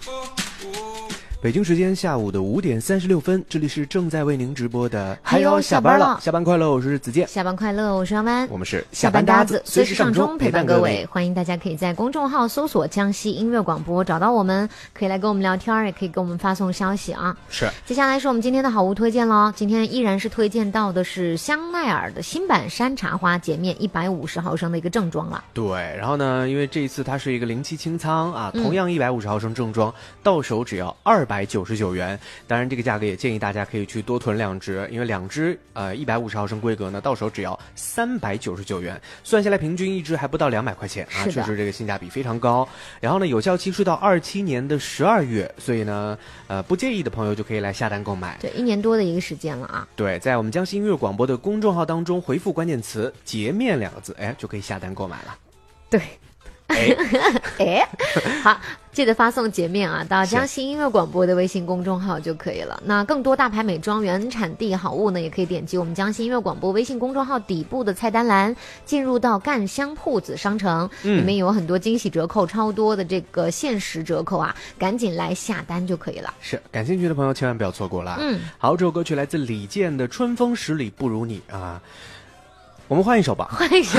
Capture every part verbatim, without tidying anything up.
北京时间下午的五点三十六分，这里是正在为您直播的还有下班了， 下班快乐，我是子健。 下班快乐，我是杨帆。 我们是下班搭子，随时上钟钟陪伴各位。欢迎大家可以在公众号搜索江西音乐广播找到我们，可以来跟我们聊天，也可以给我们发送消息啊。 是。 接下来是我们今天的好物推荐咯，今天依然是推荐到的是香奈儿的新版山茶花洁面一百五十毫升的一个正装了。 对，然后呢，因为这一次它是一个零七清仓啊，同样一百五十毫升正装，嗯、到手只要二百九十九元。当然，这个价格也建议大家可以去多囤两只，因为两只呃一百五十毫升规格呢，到手只要三百九十九元，算下来平均一只还不到两百块钱啊，确实这个性价比非常高。然后呢，有效期是到二七年的十二月，所以呢，呃，不介意的朋友就可以来下单购买。 对，一年多的一个时间了啊。 对，在我们江西音乐广播的公众号当中回复关键词“洁面”两个字，哎，就可以下单购买了。 对。哎，哎，好，记得发送洁面啊到江西音乐广播的微信公众号就可以了。那更多大牌美妆原产地好物呢，也可以点击我们江西音乐广播微信公众号底部的菜单栏，进入到赣香铺子商城，嗯、里面有很多惊喜折扣，超多的这个限时折扣啊，赶紧来下单就可以了。 是，感兴趣的朋友千万不要错过了。 嗯， 好，这首歌曲来自李健的《春风十里不如你》啊，我们换一首吧， 换一首。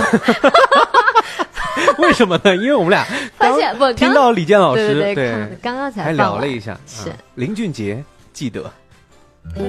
为什么呢？因为我们俩发现不听到李健老师， 对对对， 对刚刚才还聊了一下， 是、 啊、林俊杰记得。